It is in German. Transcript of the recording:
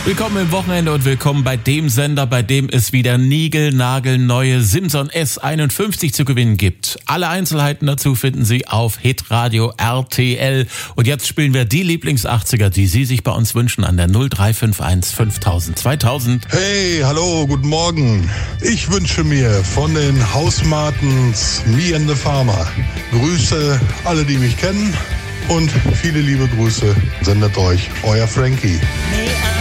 Willkommen im Wochenende und willkommen bei dem Sender, bei dem es wieder niegelnagelneue Simson S51 zu gewinnen gibt. Alle Einzelheiten dazu finden Sie auf Hitradio RTL. Und jetzt spielen wir die Lieblings-80er, die Sie sich bei uns wünschen, an der 0351 5000 2000. Hey, hallo, guten Morgen. Ich wünsche mir von den Hausmartens Me and the Farmer Grüße alle, die mich kennen, und viele liebe Grüße sendet euch euer Frankie.